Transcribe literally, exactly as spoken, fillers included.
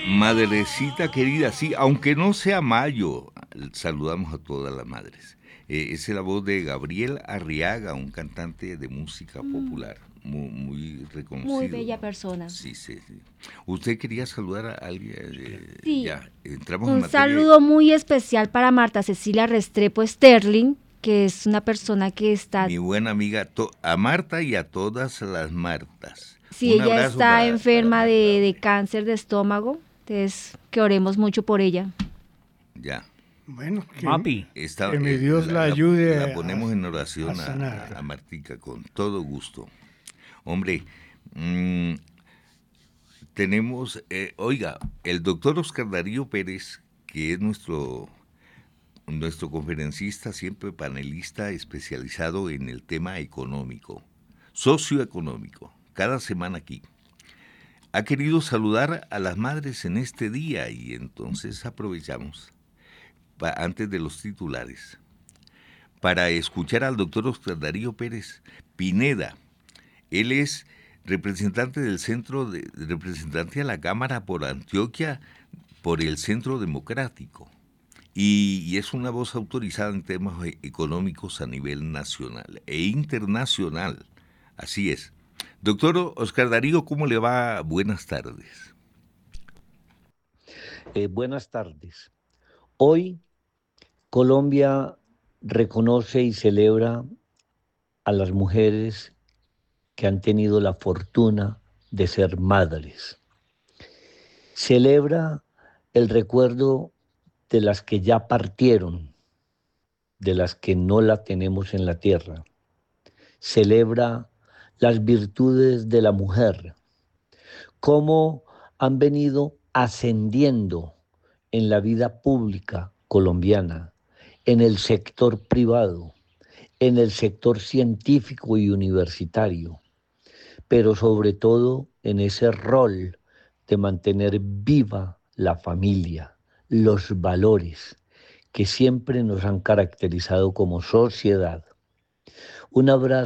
Madrecita querida, sí, aunque no sea mayo, saludamos a todas las madres. Eh, esa es la voz de Gabriel Arriaga, un cantante de música Mm, popular, muy, muy muy reconocido, bella ¿no? persona. Sí, sí, sí. ¿Usted quería saludar a alguien? Eh, Sí, ya, entramos en un materia. saludo muy especial para Marta Cecilia Restrepo Sterling, que es una persona que está, Mi buena amiga, to- a Marta y a todas las Martas. si Un ella abrazo está para, para enferma Marta, de, de hombre. cáncer de estómago, entonces que oremos mucho por ella. Ya. Bueno, que, Mapi, Esta, que mi eh, Dios la, la la- la ayude a, ponemos en a oración a, a- a sanar. Martica con todo gusto. Hombre, mm, tenemos, eh, oiga, el doctor Oscar Darío Pérez, que es nuestro, nuestro conferencista, siempre panelista especializado en el tema económico, socioeconómico, cada semana aquí. Ha querido saludar a las madres en este día y entonces aprovechamos, pa- antes de los titulares, para escuchar al doctor Oscar Darío Pérez Pineda. Él es representante del centro, de, representante a la Cámara por Antioquia por el Centro Democrático y, y es una voz autorizada en temas e- económicos a nivel nacional e internacional. Así es. Doctor Oscar Darío, ¿cómo le va? Buenas tardes. Eh, buenas tardes. Hoy Colombia reconoce y celebra a las mujeres que han tenido la fortuna de ser madres. Celebra el recuerdo de las que ya partieron, de las que no la tenemos en la tierra. Celebra las virtudes de la mujer, cómo han venido ascendiendo en la vida pública colombiana, en el sector privado, en el sector científico y universitario, pero sobre todo en ese rol de mantener viva la familia, los valores que siempre nos han caracterizado como sociedad. Un abrazo